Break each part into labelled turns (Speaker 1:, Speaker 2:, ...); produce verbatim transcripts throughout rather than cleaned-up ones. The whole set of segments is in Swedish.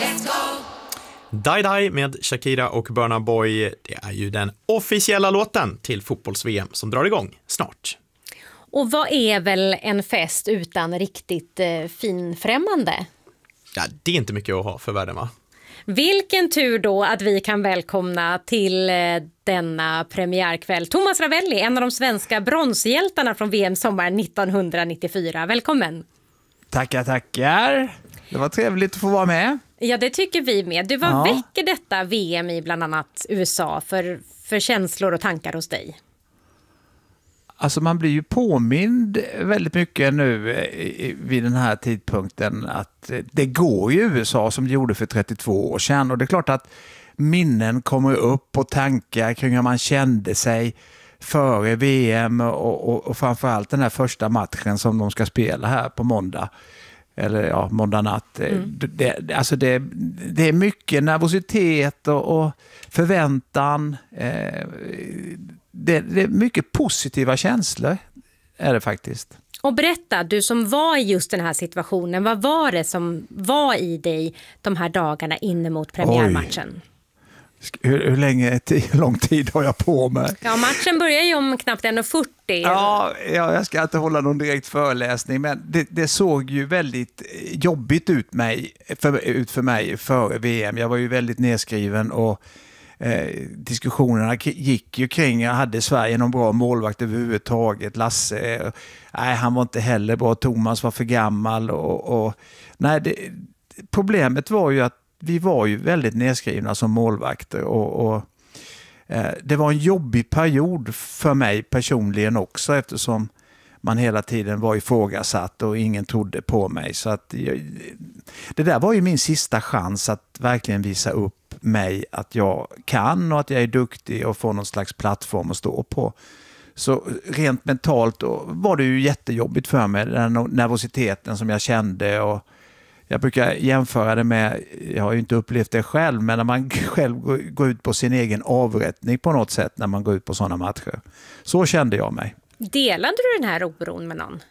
Speaker 1: Die Die med Shakira och Burna Boy, det är ju den officiella låten till fotbolls-V M som drar igång snart.
Speaker 2: Och vad är väl en fest utan riktigt eh, finfrämmande?
Speaker 1: Ja, det är inte mycket att ha för världen, va?
Speaker 2: Vilken tur då att vi kan välkomna till eh, denna premiärkväll Thomas Ravelli, en av de svenska bronshjältarna från V M sommar nittonhundranittiofyra. Välkommen!
Speaker 3: Tackar, tackar. Det var trevligt att få vara med.
Speaker 2: Ja, det tycker vi med. Du, vad
Speaker 3: Ja.
Speaker 2: väcker detta V M i bland annat U S A för, för känslor och tankar hos dig?
Speaker 3: Alltså man blir ju påmind väldigt mycket nu vid den här tidpunkten att det går i U S A som det gjorde för trettiotvå år sedan. Och det är klart att minnen kommer upp och tankar kring hur man kände sig före V M och, och, och framförallt den här första matchen som de ska spela här på måndag. Eller ja, måndag natt. Mm. Det, alltså det, det är mycket nervositet och, och förväntan. Eh, det, det är mycket positiva känslor är det faktiskt.
Speaker 2: Och berätta, du som var i just den här situationen, vad var det som var i dig de här dagarna in mot premiärmatchen?
Speaker 3: Oj. Hur, hur länge, hur lång tid har jag på mig?
Speaker 2: Ja, matchen börjar ju om knappt en fyrtio.
Speaker 3: Ja, ja, jag ska inte hålla någon direkt föreläsning, men det, det såg ju väldigt jobbigt ut, mig, för, ut för mig före V M. Jag var ju väldigt nedskriven och eh, diskussionerna gick ju kring, jag hade Sverige någon bra målvakt överhuvudtaget. Lasse, eh, nej, han var inte heller bra. Thomas var för gammal. Och, och, nej, det, problemet var ju att vi var ju väldigt nedskrivna som målvakter och, och eh, det var en jobbig period för mig personligen också eftersom man hela tiden var ifrågasatt och ingen trodde på mig. Så att jag, det där var ju min sista chans att verkligen visa upp mig att jag kan och att jag är duktig och få någon slags plattform att stå på. Så rent mentalt då var det ju jättejobbigt för mig, den nervositeten som jag kände. Och jag brukar jämföra det med, jag har ju inte upplevt det själv, men när man själv går ut på sin egen avrättning på något sätt när man går ut på sådana matcher. Så kände jag mig.
Speaker 2: Delade du den här oron med någon?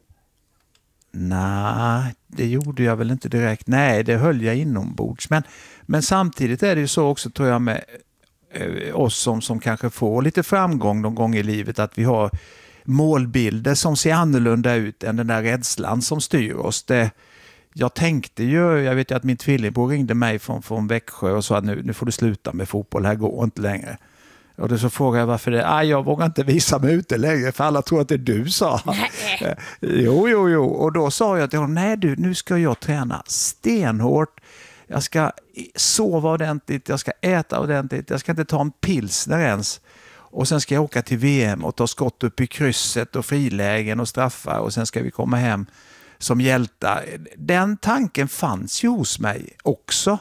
Speaker 3: Nej, det gjorde jag väl inte direkt. Nej, det höll jag inombords. Men, men samtidigt är det ju så också, tror jag, med eh, oss som, som kanske får lite framgång någon gång i livet, att vi har målbilder som ser annorlunda ut än den där rädslan som styr oss. Det Jag tänkte ju, jag vet ju att min tvillingbror ringde mig från, från Växjö och sa att nu, nu får du sluta med fotboll, här går inte längre. Och då så frågade jag varför det, ah, jag vågar inte visa mig ute längre för alla tror att det är du, sa. jo, jo, jo. Och då sa jag till honom, nej du, nu ska jag träna stenhårt. Jag ska sova ordentligt, jag ska äta ordentligt, jag ska inte ta en pilsner ens. Och sen ska jag åka till V M och ta skott upp i krysset och frilägen och straffar och sen ska vi komma hem som hjältar. Den tanken fanns ju hos mig också.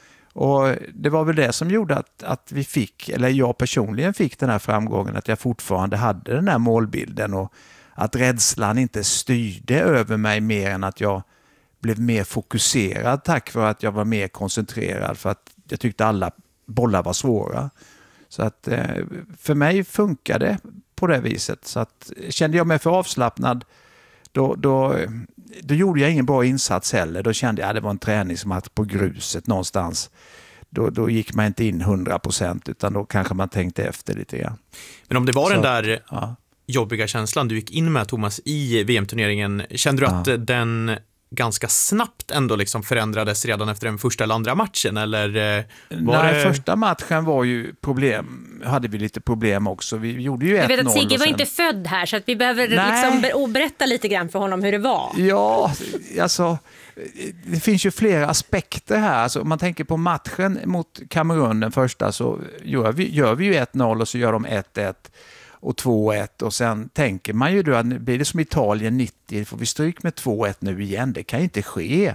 Speaker 3: Och det var väl det som gjorde att, att vi fick, eller jag personligen fick den här framgången, att jag fortfarande hade den här målbilden och att rädslan inte styrde över mig mer än att jag blev mer fokuserad tack vare att jag var mer koncentrerad för att jag tyckte alla bollar var svåra. Så att för mig funkade det på det viset. Så att kände jag mig för avslappnad, Då, då, då gjorde jag ingen bra insats heller. Då kände jag att det var en träningsmatch på gruset någonstans. Då, då gick man inte in hundra procent utan då kanske man tänkte efter lite grann.
Speaker 1: Men om det var
Speaker 3: Så,
Speaker 1: den där
Speaker 3: ja.
Speaker 1: jobbiga känslan du gick in med, Thomas, i V M-turneringen, kände du att ja. den ganska snabbt ändå liksom förändrades redan efter den första eller andra matchen? Eller var
Speaker 3: Nej,
Speaker 1: det...
Speaker 3: första matchen var ju problem, hade vi lite problem också. Vi gjorde ju ett noll.
Speaker 2: Jag vet att Sigge
Speaker 3: sen...
Speaker 2: var inte född här så att vi behöver liksom berätta lite grann för honom hur det var.
Speaker 3: Ja, alltså det finns ju flera aspekter här. Alltså, om man tänker på matchen mot Kamerun den första så gör vi, gör vi ju ett noll och så gör de ett ett. Och två ett och sen tänker man ju då att blir det som Italien nittio, får vi stryk med två ett nu igen, det kan ju inte ske.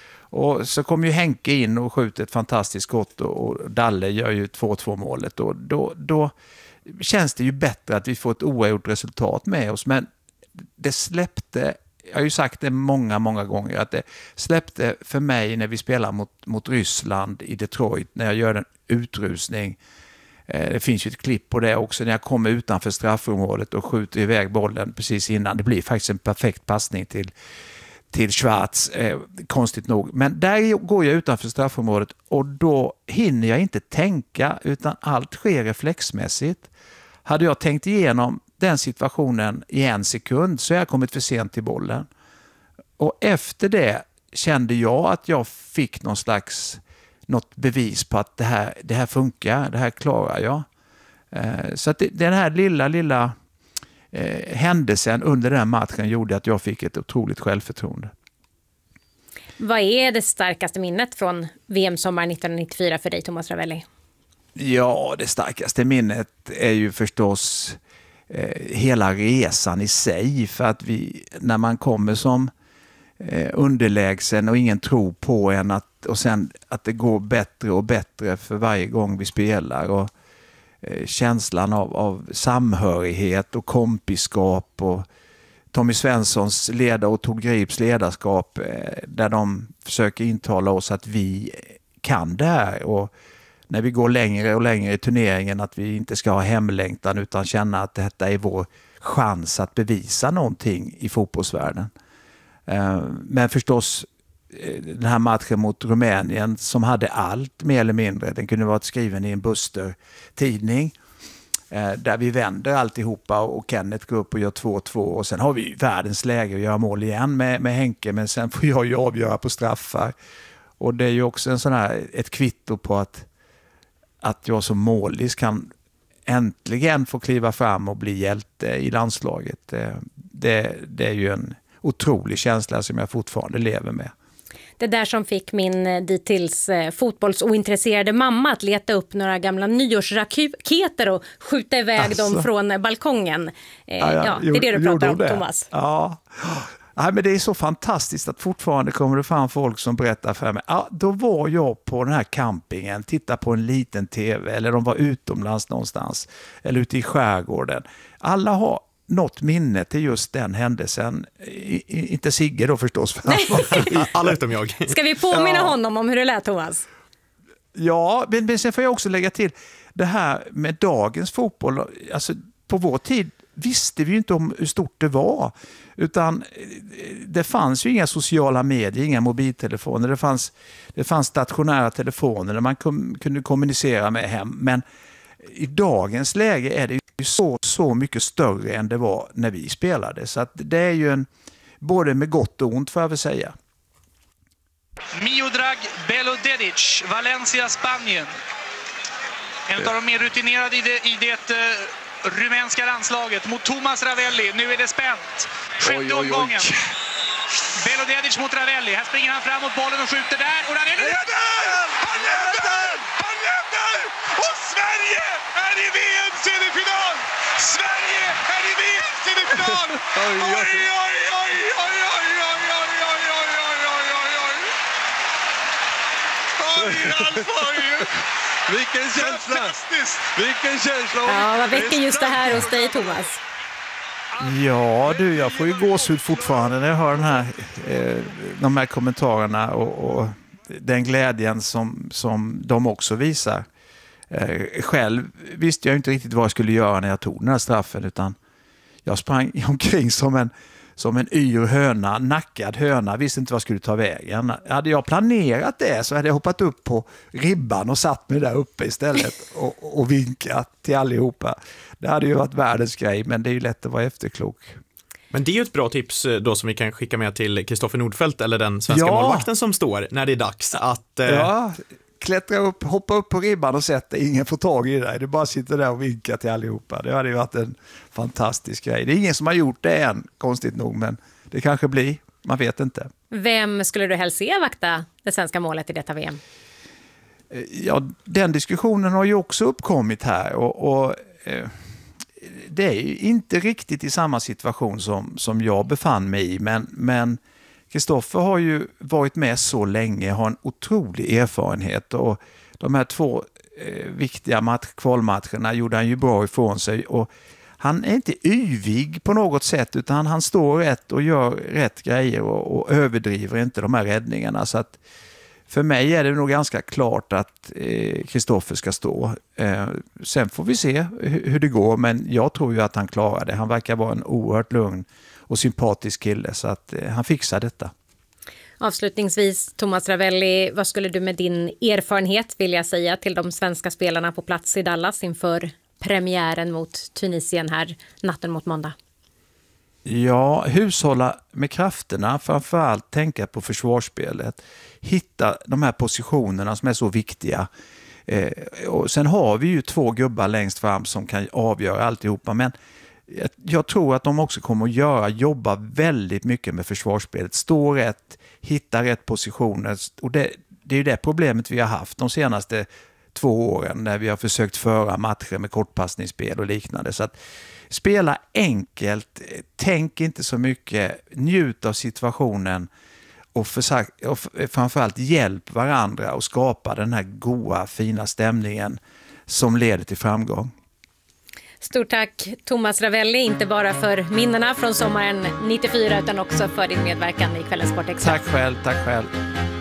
Speaker 3: Och så kommer ju Henke in och skjuter ett fantastiskt skott och, och Dalle gör ju två två målet och då, då känns det ju bättre att vi får ett oavgjort resultat med oss, men det släppte, jag har ju sagt det många, många gånger, att det släppte för mig när vi spelar mot, mot Ryssland i Detroit, när jag gör en utrusning. Det finns ju ett klipp på det också när jag kommer utanför straffområdet och skjuter iväg bollen precis innan. Det blir faktiskt en perfekt passning till, till Schwarz, eh, konstigt nog. Men där går jag utanför straffområdet och då hinner jag inte tänka utan allt sker reflexmässigt. Hade jag tänkt igenom den situationen i en sekund så har jag kommit för sent till bollen. Och efter det kände jag att jag fick någon slags något bevis på att det här, det här funkar, det här klarar jag. Eh, så att det, den här lilla, lilla eh, händelsen under den matchen gjorde att jag fick ett otroligt självförtroende.
Speaker 2: Vad är det starkaste minnet från V M-sommaren nittonhundranittiofyra för dig, Thomas Ravelli?
Speaker 3: Ja, det starkaste minnet är ju förstås eh, hela resan i sig. För att vi, när man kommer som eh, underlägsen och ingen tror på en att, och sen att det går bättre och bättre för varje gång vi spelar. Och eh, känslan av, av samhörighet och kompiskap och Tommy Svenssons leda och Tord Grips ledarskap eh, där de försöker intala oss att vi kan det här och när vi går längre och längre i turneringen att vi inte ska ha hemlängtan utan känna att detta är vår chans att bevisa någonting i fotbollsvärlden. Men förstås den här matchen mot Rumänien som hade allt mer eller mindre, den kunde varit skriven i en Buster-tidning där vi vänder alltihopa och Kenneth går upp och gör två två och sen har vi världens läge att göra mål igen med, med Henke men sen får jag ju avgöra på straffar. Och det är ju också en sån här, ett kvitto på att att jag som målis kan äntligen få kliva fram och bli hjälte i landslaget. Det, det är ju en otrolig känsla som jag fortfarande lever med.
Speaker 2: Det där som fick min dittills fotbollsointresserade mamma att leta upp några gamla nyårsraketer och skjuta iväg alltså. dem från balkongen. Ja, ja, ja, det är det du pratar om, det. Thomas.
Speaker 3: Ja. Nej, men det är så fantastiskt att fortfarande kommer det fram folk som berättar för mig. Ja, då var jag på den här campingen, tittade på en liten tv eller de var utomlands någonstans eller ute i skärgården. Alla har något minne till just den händelsen. I, i, inte Sigge då förstås. För
Speaker 1: alla utom jag.
Speaker 2: Ska vi påminna ja. honom om hur det lät, Thomas?
Speaker 3: Ja, men, men sen får jag också lägga till det här med dagens fotboll. Alltså på vår tid visste vi ju inte om hur stort det var. Utan det fanns ju inga sociala medier, inga mobiltelefoner. Det fanns, det fanns stationära telefoner där man kom, kunde kommunicera med hem. Men i dagens läge är det ju så, så mycket större än det var när vi spelade. Så att det är ju en, både med gott och ont får jag väl säga.
Speaker 4: Miodrag Belodedic, Valencia, Spanien. En av de mer rutinerade i det, i det rumänska landslaget mot Thomas Ravelli. Nu är det spänt. Sjätte omgången. Belodedic mot Ravelli. Här springer han fram mot bollen och skjuter där. Och Ravelli leder! Han leder! Han leder! Och Sverige är i V M-semifinal! Sverige är i V M-semifinal! Oj, oj, oj, oj, oj, oj, oj, oj, oj, oj, oj, oj, oj, oj.
Speaker 5: Vilken känsla! Vilken känsla!
Speaker 2: Ja, vad väcker just det här hos dig, Thomas?
Speaker 3: Ja du, jag får ju gåshud fortfarande när jag hör den här, eh, de här kommentarerna och, och den glädjen som, som de också visar. Eh, själv visste jag inte riktigt vad jag skulle göra när jag tog den här straffen utan jag sprang omkring som en Som en yr höna, nackad höna, visste inte vad jag skulle ta vägen. Hade jag planerat det så hade jag hoppat upp på ribban och satt mig där uppe istället och, och vinkat till allihopa. Det hade ju varit världens grej, men det är ju lätt att vara efterklok.
Speaker 1: Men det är ju ett bra tips då som vi kan skicka med till Kristoffer Nordfeldt eller den svenska
Speaker 3: ja.
Speaker 1: målvakten som står när det är dags att... Eh...
Speaker 3: Ja, klättra upp, hoppa upp på ribban och sätta, ingen får tag i dig. Du bara sitter där och vinkar till allihopa. Det hade ju varit en fantastisk grej. Det är ingen som har gjort det än, konstigt nog, men det kanske blir. Man vet inte.
Speaker 2: Vem skulle du helst se vakta det svenska målet i detta V M?
Speaker 3: Ja, den diskussionen har ju också uppkommit här och, och eh, det är ju inte riktigt i samma situation som, som jag befann mig i, men, men Kristoffer har ju varit med så länge, har en otrolig erfarenhet och de här två eh, viktiga match, kvalmatcherna gjorde han ju bra ifrån sig och han är inte yvig på något sätt utan han står rätt och gör rätt grejer och, och överdriver inte de här räddningarna. Så att för mig är det nog ganska klart att Kristoffer eh, ska stå. Eh, sen får vi se hur, hur det går, men jag tror ju att han klarar det. Han verkar vara en oerhört lugn och sympatisk kille så att eh, han fixar detta.
Speaker 2: Avslutningsvis, Thomas Ravelli, vad skulle du med din erfarenhet vilja säga till de svenska spelarna på plats i Dallas inför premiären mot Tunisien här natten mot måndag?
Speaker 3: Ja, hushålla med krafterna, framförallt tänka på försvarsspelet. Hitta de här positionerna som är så viktiga. Eh, och sen har vi ju två gubbar längst fram som kan avgöra alltihopa, men jag, jag tror att de också kommer att göra, jobba väldigt mycket med försvarsspelet. Stå rätt, hitta rätt positioner. Och det, det är ju det problemet vi har haft de senaste två åren när vi har försökt föra matcher med kortpassningsspel och liknande. Så att spela enkelt, tänk inte så mycket, njut av situationen och, försök, och framförallt hjälp varandra och skapa den här goda, fina stämningen som leder till framgång.
Speaker 2: Stort tack Thomas Ravelli, inte bara för minnena från sommaren nittiofyra utan också för din medverkan i Kvällens Sport Extra.
Speaker 3: Tack själv, tack själv.